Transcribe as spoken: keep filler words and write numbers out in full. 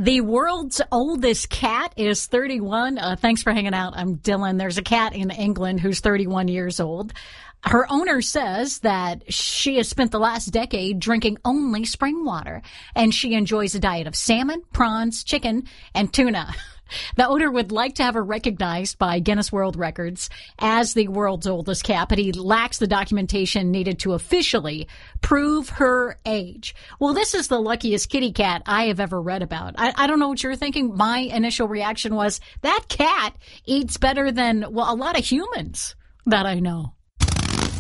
The world's oldest cat is thirty-one. Uh, thanks for hanging out. I'm Dylan. There's a cat in England who's thirty-one years old. Her owner says that she has spent the last decade drinking only spring water, and she enjoys a diet of salmon, prawns, chicken, and tuna. The owner would like to have her recognized by Guinness World Records as the world's oldest cat, but he lacks the documentation needed to officially prove her age. Well, this is the luckiest kitty cat I have ever read about. I, I don't know what you're thinking. My initial reaction was, that cat eats better than, well, a lot of humans that I know.